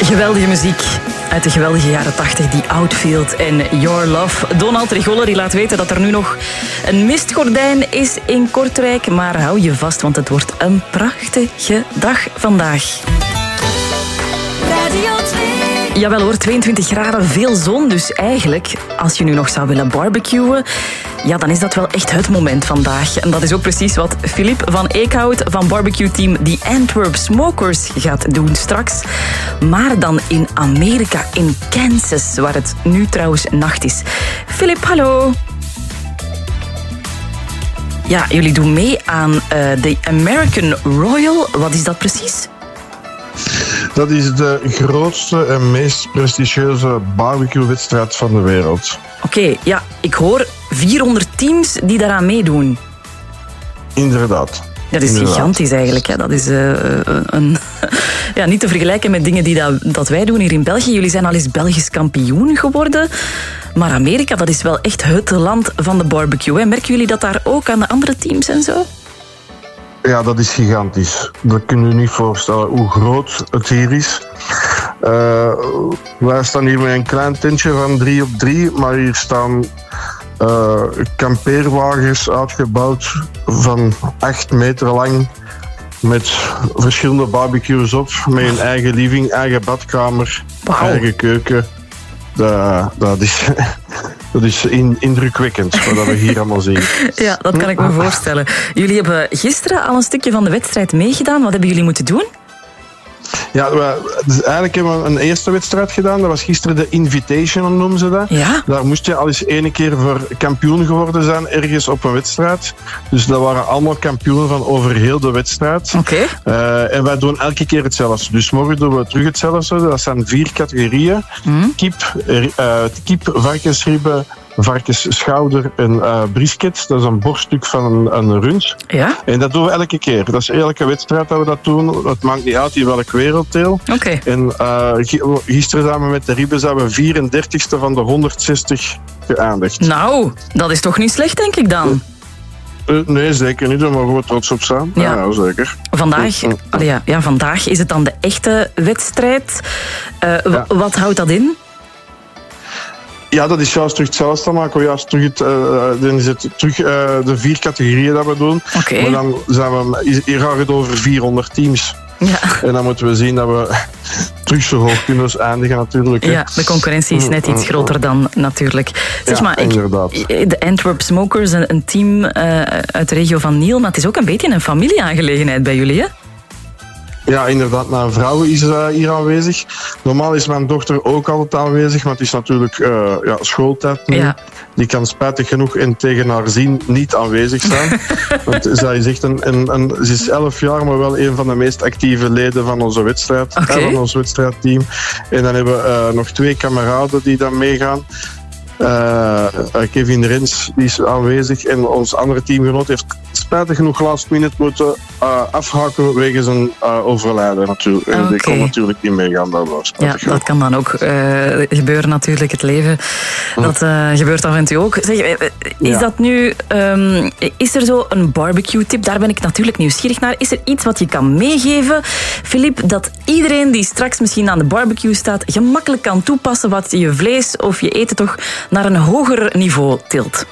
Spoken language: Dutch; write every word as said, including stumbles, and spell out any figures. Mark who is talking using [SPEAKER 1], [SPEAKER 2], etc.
[SPEAKER 1] Geweldige muziek uit de geweldige jaren tachtig, die Outfield en Your Love. Donald Rigoller die laat weten dat er nu nog een mistgordijn is in Kortrijk. Maar hou je vast, want het wordt een prachtige dag vandaag.
[SPEAKER 2] Radio twee.
[SPEAKER 1] Jawel hoor, tweeëntwintig graden, veel zon. Dus eigenlijk, als je nu nog zou willen barbecuen, ja, dan is dat wel echt het moment vandaag. En dat is ook precies wat Philippe van Eekhout van barbecue-team The Antwerp Smokers gaat doen straks. Maar dan in Amerika, in Kansas, waar het nu trouwens nacht is. Philippe, hallo. Ja, jullie doen mee aan uh, de American Royal. Wat is dat precies?
[SPEAKER 3] Dat is de grootste en meest prestigieuze barbecue-wedstrijd van de wereld.
[SPEAKER 1] Oké, okay, ja, ik hoor vierhonderd teams die daaraan meedoen.
[SPEAKER 3] Inderdaad.
[SPEAKER 1] Dat is
[SPEAKER 3] Inderdaad.
[SPEAKER 1] gigantisch eigenlijk. Hè. Dat is uh, een, ja, niet te vergelijken met dingen die dat, dat wij doen hier in België. Jullie zijn al eens Belgisch kampioen geworden. Maar Amerika, dat is wel echt het land van de barbecue. Hè. Merken jullie dat daar ook aan de andere teams en zo?
[SPEAKER 3] Ja, dat is gigantisch. Dat kun je je niet voorstellen hoe groot het hier is. Uh, wij staan hier met een klein tentje van drie op drie, maar hier staan uh, kampeerwagens uitgebouwd van acht meter lang. Met verschillende barbecues op, met een eigen living, eigen badkamer, wow. eigen keuken. Dat, dat is... Dat is in, indrukwekkend, wat we hier allemaal zien.
[SPEAKER 1] Ja, dat kan ik me voorstellen. Jullie hebben gisteren al een stukje van de wedstrijd meegedaan. Wat hebben jullie moeten doen?
[SPEAKER 3] Ja, we, dus eigenlijk hebben we een eerste wedstrijd gedaan. Dat was gisteren de Invitation, noemen ze dat.
[SPEAKER 1] Ja?
[SPEAKER 3] Daar moest je al eens ene keer voor kampioen geworden zijn, ergens op een wedstrijd. Dus dat waren allemaal kampioenen van over heel de wedstrijd.
[SPEAKER 1] Oké. Okay.
[SPEAKER 3] Uh, en wij doen elke keer hetzelfde. Dus morgen doen we terug hetzelfde. Dat zijn vier categorieën. Mm. Kip, uh, kip, varkensribben, varkensschouder en uh, brisket. Dat is een borststuk van een, een rund.
[SPEAKER 1] Ja?
[SPEAKER 3] En dat doen we elke keer. Dat is elke wedstrijd dat we dat doen. Het maakt niet uit in welk werelddeel.
[SPEAKER 1] Oké. Okay.
[SPEAKER 3] En uh, gisteren zijn we met de ribben zijn we vierendertigste van de honderdzestig geëindigd.
[SPEAKER 1] Nou, dat is toch niet slecht, denk ik dan?
[SPEAKER 3] Uh, nee, zeker niet. Daar mogen we trots op zijn.
[SPEAKER 1] Ja,
[SPEAKER 3] ja zeker.
[SPEAKER 1] Vandaag, uh, uh, allee, ja, ja, vandaag is het dan de echte wedstrijd. Uh, ja. w- wat houdt dat in?
[SPEAKER 3] Ja, dat is juist terug hetzelfde. Dan maken we juist terug, het, uh, dan is het terug uh, de vier categorieën dat we doen.
[SPEAKER 1] Okay.
[SPEAKER 3] Maar dan zijn we, hier gaat het over vierhonderd teams.
[SPEAKER 1] Ja.
[SPEAKER 3] En dan moeten we zien dat we terug zo hoog kunnen eindigen natuurlijk. Hè.
[SPEAKER 1] Ja, de concurrentie is net iets groter dan natuurlijk. Zeg
[SPEAKER 3] ja,
[SPEAKER 1] maar, ik, de Antwerp Smokers, een, een team uh, uit de regio van Niel, maar het is ook een beetje een familieaangelegenheid bij jullie, hè?
[SPEAKER 3] Ja, inderdaad. Mijn vrouw is uh, hier aanwezig. Normaal is mijn dochter ook altijd aanwezig, maar het is natuurlijk uh, ja, schooltijd nu. Ja. Die kan spijtig genoeg en tegen haar zin niet aanwezig zijn. Want zij is echt een, een, een, ze is elf jaar, maar wel een van de meest actieve leden van onze wedstrijd,
[SPEAKER 1] okay.
[SPEAKER 3] uh, van ons wedstrijdteam. En dan hebben we uh, nog twee kameraden die dan meegaan. Uh, Kevin Rens die is aanwezig en ons andere teamgenoot heeft spijtig genoeg last minute moeten uh, afhaken wegens een uh, overlijden natuurlijk. En
[SPEAKER 1] okay.
[SPEAKER 3] die kon natuurlijk niet meegaan. Dat was
[SPEAKER 1] ja, genoeg. Dat kan dan ook uh, gebeuren natuurlijk, het leven. Hm. Dat uh, gebeurt af en toe ook. Zeg, is ja. dat nu... Um, is er zo een barbecue tip? Daar ben ik natuurlijk nieuwsgierig naar. Is er iets wat je kan meegeven, Philippe, dat iedereen die straks misschien aan de barbecue staat gemakkelijk kan toepassen, wat je vlees of je eten toch naar een hoger niveau tilt?